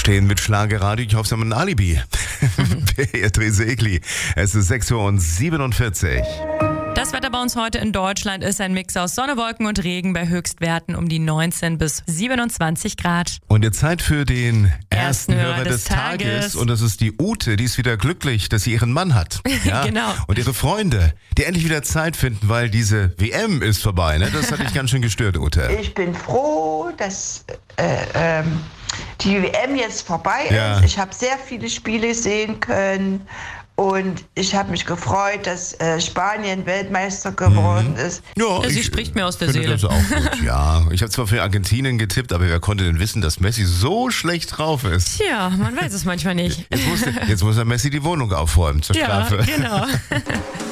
Aufstehen mit Schlagerradio. Ich hoffe, Sie haben ein Alibi. Beatrice Egli. Es ist 6:47 Uhr. Das Wetter bei uns heute in Deutschland ist ein Mix aus Sonne, Wolken und Regen bei Höchstwerten um die 19 bis 27 Grad. Und jetzt Zeit für den ersten Hörer des des Tages. Tages. Und das ist die Ute. Die ist wieder glücklich, dass sie ihren Mann hat. Ja? Genau. Und ihre Freunde, die endlich wieder Zeit finden, weil diese WM ist vorbei. Ne? Das hat dich ganz schön gestört, Ute. Ich bin froh, dass die WM jetzt vorbei Ja. ist. Ich habe sehr viele Spiele sehen können und ich habe mich gefreut, dass Spanien Weltmeister geworden ist. Ja, Sie spricht mir aus der finde Seele. Das auch gut. Ja, ich habe zwar für Argentinien getippt, aber wer konnte denn wissen, dass Messi so schlecht drauf ist? Tja, man weiß es manchmal nicht. Jetzt muss der Messi die Wohnung aufräumen zur Ja, Strafe. genau.